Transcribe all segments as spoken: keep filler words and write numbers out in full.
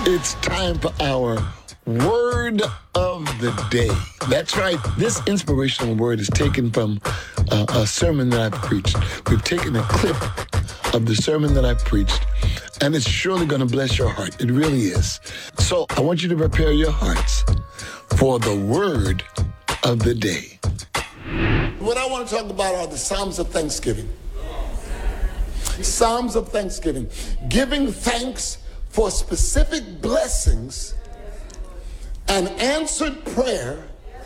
It's time for our word of the day. That's right. This inspirational word is taken from uh, a sermon that I preached. We've taken a clip of the sermon that I preached, and it's surely going to bless your heart. It really is. So I want you to prepare your hearts for the word of the day. What I want to talk about are the Psalms of Thanksgiving. Psalms of Thanksgiving. Giving thanks for specific blessings and answered prayer.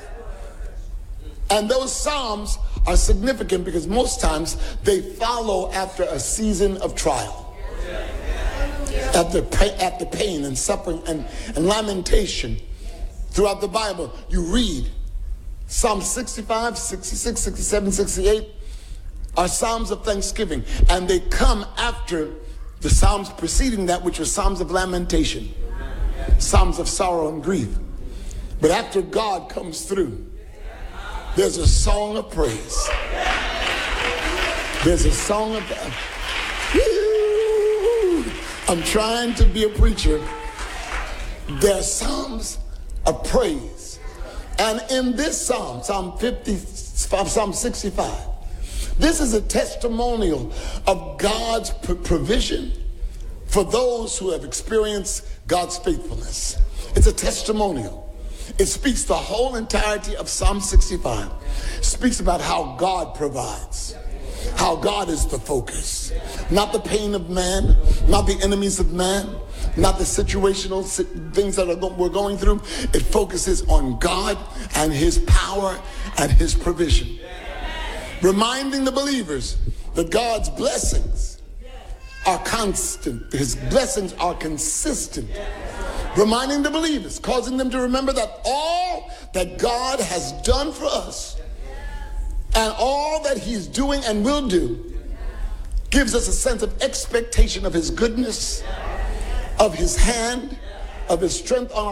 And those Psalms are significant because most times they follow after a season of trial. After, after pain and suffering and, and lamentation. Throughout the Bible, you read Psalm sixty-five, sixty-six, sixty-seven, sixty-eight are Psalms of Thanksgiving. And they come after the Psalms preceding that, which are Psalms of lamentation. Psalms of sorrow and grief. But after God comes through, there's a song of praise. There's a song of... I'm trying to be a preacher. There are Psalms of praise. And in this Psalm, Psalm fifty, Psalm sixty-five, this is a testimonial of God's provision for those who have experienced God's faithfulness. It's a testimonial. It speaks the whole entirety of Psalm sixty-five. It speaks about how God provides, how God is the focus, not the pain of man, not the enemies of man, not the situational things that are go- we're going through. It focuses on God and his power and his provision. Reminding the believers that God's blessings are constant. His blessings are consistent. Reminding the believers, causing them to remember that all that God has done for us and all that he's doing and will do gives us a sense of expectation of his goodness, of his hand, of his strength on